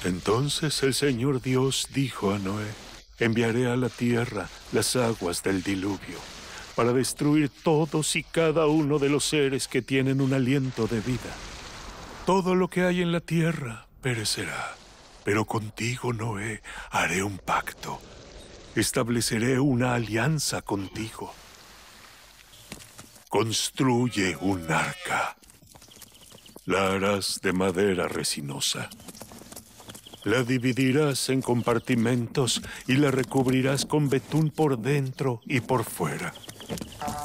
Entonces el Señor Dios dijo a Noé: enviaré a la tierra las aguas del diluvio para destruir todos y cada uno de los seres que tienen un aliento de vida. Todo lo que hay en la tierra perecerá, pero contigo, Noé, haré un pacto. Estableceré una alianza contigo. Construye un arca. La harás de madera resinosa. La dividirás en compartimentos y la recubrirás con betún por dentro y por fuera.